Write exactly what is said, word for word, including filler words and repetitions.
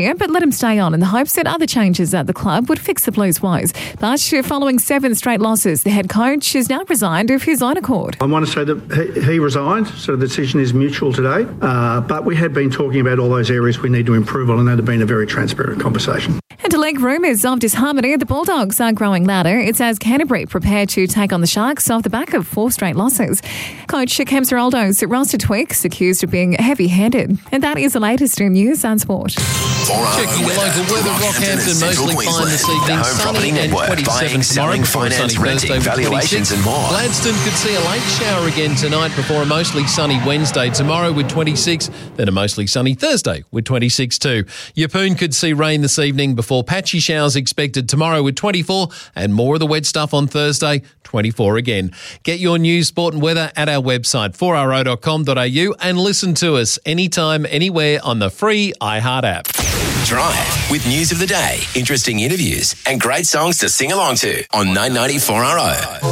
Yeah, but let him stay on in the hopes that other changes at the club would fix the Blues' woes. But following seven straight losses, the head coach has now resigned of his own accord. I want to say that he, he resigned, so the decision is mutual today. Uh, but we had been talking about all those areas we need to improve on, and that had been a very transparent conversation. And to link rumours of disharmony, the Bulldogs are growing louder. It's as Canterbury prepare to take on the Sharks off the back of four straight losses. Coach Cam Ciraldo's roster tweaks accused of being heavy-handed. And that is the latest in news and sport. Checking your local weather, Rockhampton mostly fine this evening, sunny and twenty-seven tomorrow before a sunny Thursday with twenty-six. And more. Gladstone could see a late shower again tonight before a mostly sunny Wednesday tomorrow with twenty-six, then a mostly sunny Thursday with twenty-six too. Yeppoon could see rain this evening before patchy showers expected tomorrow with twenty-four and more of the wet stuff on Thursday, twenty-four again. Get your news, sport and weather at our website four r o dot com dot a u and listen to us anytime, anywhere on the free iHeart app. Drive with news of the day, interesting interviews and great songs to sing along to on nine ninety four R O.